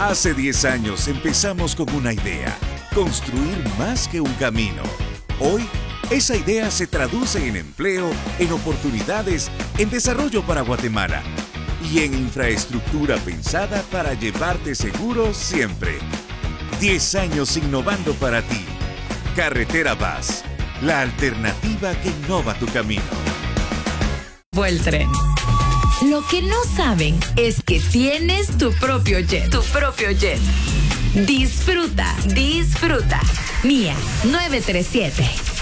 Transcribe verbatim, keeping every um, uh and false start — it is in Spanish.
Hace diez años empezamos con una idea, construir más que un camino. Hoy, esa idea se traduce en empleo, en oportunidades, en desarrollo para Guatemala y en infraestructura pensada para llevarte seguro siempre. diez años innovando para ti. Carretera Vaz, la alternativa que innova tu camino. Vueltren. Lo que no saben es que tienes tu propio jet. Tu propio jet. Disfruta, disfruta. Mía nueve tres siete.